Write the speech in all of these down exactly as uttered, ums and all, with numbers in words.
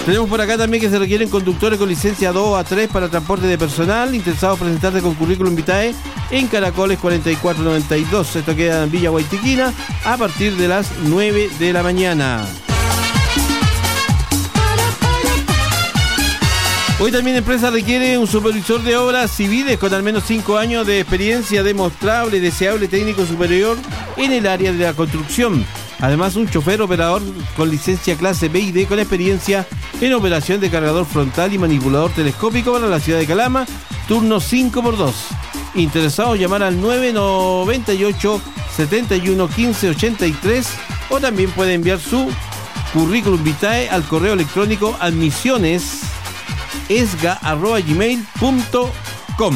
Tenemos por acá también que se requieren conductores con licencia dos a tres para transporte de personal, interesados presentarse con currículum vitae en Caracoles cuarenta y cuatro noventa y dos. Esto queda en Villa Guaytiquina a partir de las nueve de la mañana. Hoy también la empresa requiere un supervisor de obras civiles con al menos cinco años de experiencia demostrable, deseable técnico superior en el área de la construcción. Además, un chofer operador con licencia clase B y D con experiencia en operación de cargador frontal y manipulador telescópico para la ciudad de Calama, turno cinco por dos. Interesados, llamar al nueve noventa y ocho, setenta y uno, quince, ochenta y tres o también puede enviar su currículum vitae al correo electrónico admisiones esga arroba gmail punto com.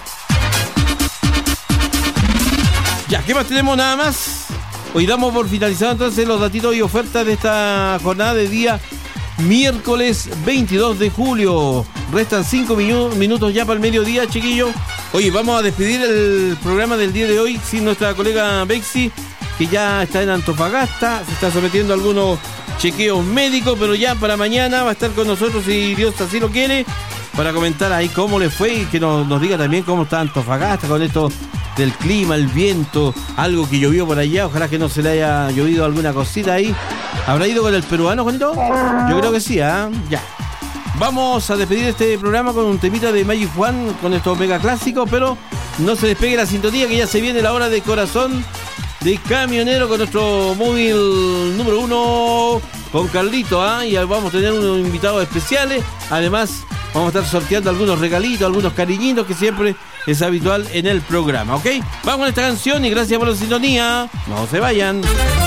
Ya, ¿qué más tenemos? Nada más. Hoy damos por finalizado entonces los datitos y ofertas de esta jornada de día miércoles veintidós de julio. Restan cinco minu- minutos ya para el mediodía, chiquillos. Oye, vamos a despedir el programa del día de hoy sin nuestra colega Bexi, que ya está en Antofagasta, se está sometiendo a algunos chequeos médicos, pero ya para mañana va a estar con nosotros, si Dios así lo quiere, para comentar ahí cómo le fue y que nos, nos diga también cómo está Antofagasta con esto del clima, el viento, algo que llovió por allá. Ojalá que no se le haya llovido alguna cosita ahí. ¿Habrá ido con el peruano, Juanito? Yo creo que sí, ¿ah? ¿eh? Ya. Vamos a despedir este programa con un temita de Magic Juan, con estos mega clásicos, pero no se despegue la sintonía, que ya se viene la hora de corazón de camionero con nuestro móvil número uno, con Carlito, ¿ah? ¿eh? Y vamos a tener unos invitados especiales. Además, vamos a estar sorteando algunos regalitos, algunos cariñitos que siempre es habitual en el programa, ¿ok? Vamos con esta canción y gracias por la sintonía. No se vayan.